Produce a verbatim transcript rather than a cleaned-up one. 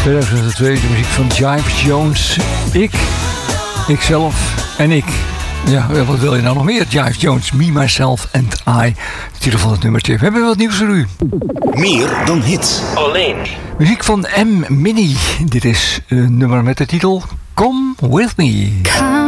tweeduizend twee, de muziek van Jive Jones. Ik, ikzelf en ik. Ja, wat wil je nou nog meer? Jive Jones, Me, Myself and I. De titel van het nummertje. We hebben wat nieuws voor u. Meer dan hits. Alleen. Muziek van M. Mini. Dit is een nummer met de titel Come With Me.